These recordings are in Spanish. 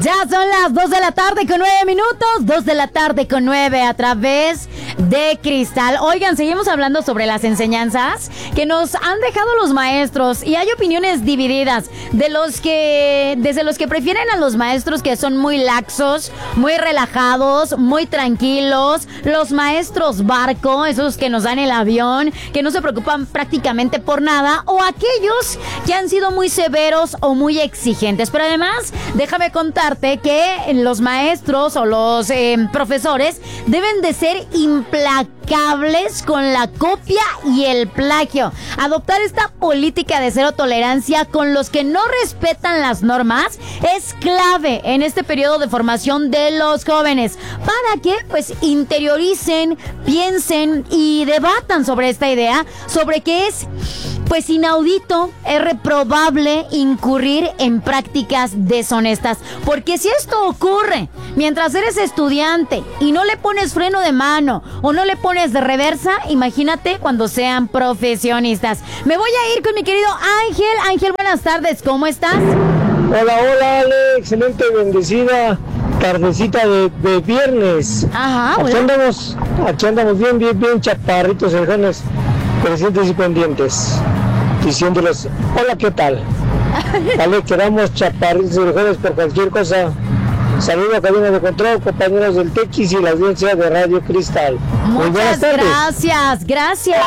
Ya son las 2 de la tarde con 9 minutos, 2 de la tarde con 9 a través de Cristal. Oigan, seguimos hablando sobre las enseñanzas que nos han dejado los maestros y hay opiniones divididas desde los que prefieren a los maestros que son muy laxos, muy relajados, muy tranquilos, los maestros barco, esos que nos dan el avión, que no se preocupan prácticamente por nada, o aquellos que han sido muy severos o muy exigentes. Pero además, déjame contarte que los maestros o los profesores deben de ser implacables con la copia y el plagio. Adoptar esta política de cero tolerancia con los que no respetan las normas es clave en este periodo de formación de los jóvenes para que pues interioricen, piensen y debatan sobre esta idea, sobre que es pues inaudito, es reprobable incurrir en prácticas deshonestas. Porque si esto ocurre mientras eres estudiante y no le pones freno de mano o no le pones de reversa, imagínate cuando sean profesionistas. Me voy a ir con mi querido Ángel. Ángel, buenas tardes, ¿cómo estás? Hola, Ale, excelente, bendecida tardecita de viernes. Ajá, aquí andamos bien chaparritos, orejones, presentes y pendientes, diciéndoles, hola, ¿qué tal? Vale, quedamos chaparritos y orejones por cualquier cosa. Saludos a Cabina de Control, compañeros del Tequis y la audiencia de Radio Cristal. Muy buenas tardes. Gracias.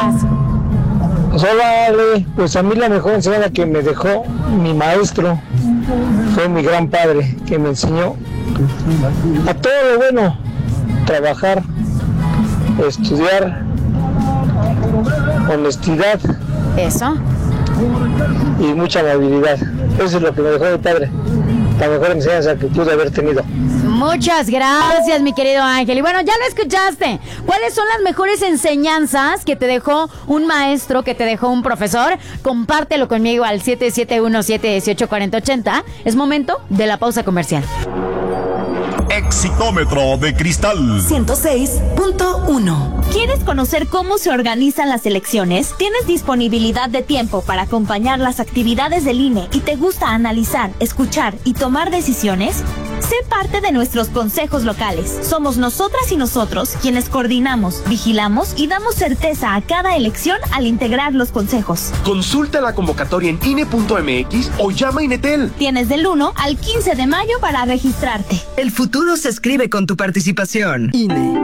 Hola, Ale, pues a mí la mejor enseñanza que me dejó mi maestro fue mi gran padre, que me enseñó a todo lo bueno: trabajar, estudiar, honestidad. Eso. Y mucha amabilidad. Eso es lo que me dejó mi padre. La mejor enseñanza que pude haber tenido. Muchas gracias, mi querido Ángel. Y bueno, ya lo escuchaste. ¿Cuáles son las mejores enseñanzas que te dejó un maestro, que te dejó un profesor? Compártelo conmigo al 771-718-4080. Es momento de la pausa comercial. Exitómetro de Cristal 106.1. ¿Quieres conocer cómo se organizan las elecciones? ¿Tienes disponibilidad de tiempo para acompañar las actividades del INE y te gusta analizar, escuchar y tomar decisiones? Sé parte de nuestros consejos locales. Somos nosotras y nosotros quienes coordinamos, vigilamos y damos certeza a cada elección al integrar los consejos. Consulta la convocatoria en INE.mx o llama a Inetel. Tienes del 1 al 15 de mayo para registrarte. El futuro se escribe con tu participación. INE.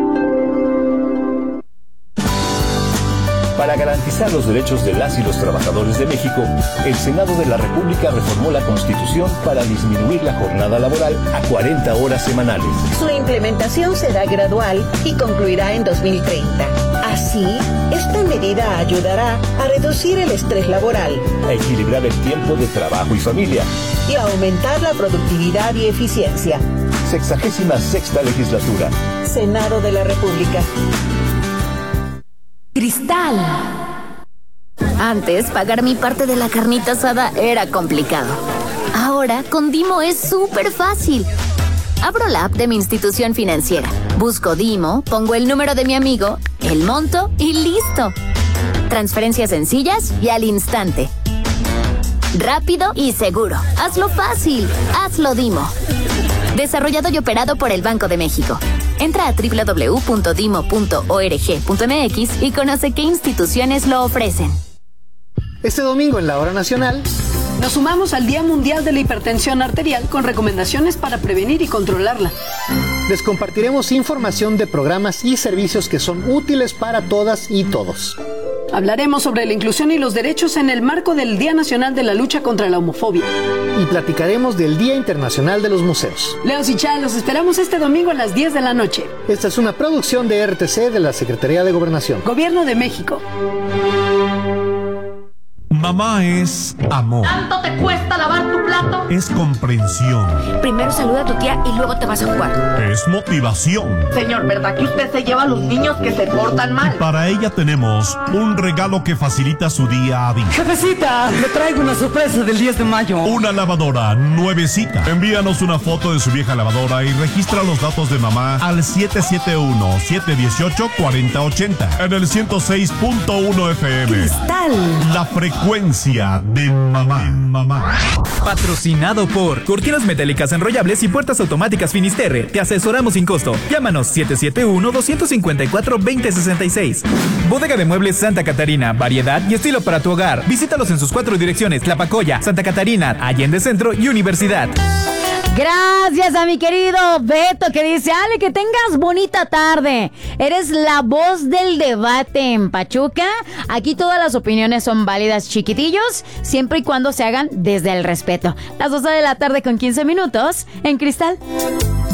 Para garantizar los derechos de las y los trabajadores de México, el Senado de la República reformó la Constitución para disminuir la jornada laboral a 40 horas semanales. Su implementación será gradual y concluirá en 2030. Así, esta medida ayudará a reducir el estrés laboral, a equilibrar el tiempo de trabajo y familia y a aumentar la productividad y eficiencia. 66ª legislatura. Senado de la República. Cristal. Antes, pagar mi parte de la carnita asada era complicado. Ahora, con Dimo es súper fácil. Abro la app de mi institución financiera, busco Dimo, pongo el número de mi amigo, el monto y listo. Transferencias sencillas y al instante. Rápido y seguro. Hazlo fácil. Hazlo Dimo. Desarrollado y operado por el Banco de México. Entra a www.dimo.org.mx y conoce qué instituciones lo ofrecen. Este domingo en la Hora Nacional nos sumamos al Día Mundial de la Hipertensión Arterial con recomendaciones para prevenir y controlarla. Les compartiremos información de programas y servicios que son útiles para todas y todos. Hablaremos sobre la inclusión y los derechos en el marco del Día Nacional de la Lucha contra la Homofobia. Y platicaremos del Día Internacional de los Museos. Leos y Chá, los esperamos este domingo a las 10 de la noche. Esta es una producción de RTC de la Secretaría de Gobernación. Gobierno de México. Mamá es amor. ¿Tanto te cuesta lavar tu plato? Es comprensión. Primero saluda a tu tía y luego te vas a jugar. Es motivación. Señor, ¿verdad que usted se lleva a los niños que se portan mal? Y para ella tenemos un regalo que facilita su día a día. Jefecita, le traigo una sorpresa del 10 de mayo. Una lavadora nuevecita. Envíanos una foto de su vieja lavadora y registra los datos de mamá al 771-718-4080 en el 106.1 FM. Cristal. La frecuencia frecuencia de mamá. Patrocinado por Cortinas Metálicas Enrollables y Puertas Automáticas Finisterre. Te asesoramos sin costo. Llámanos 771-254-2066. Bodega de Muebles Santa Catarina. Variedad y estilo para tu hogar. Visítalos en sus 4 direcciones: Tlapacoya, Santa Catarina, Allende Centro y Universidad. Gracias a mi querido Beto, que dice: Ale, que tengas bonita tarde. Eres la voz del debate en Pachuca. Aquí todas las opiniones son válidas, chiquitillos, siempre y cuando se hagan desde el respeto. Las 2 de la tarde con 15 minutos en Cristal.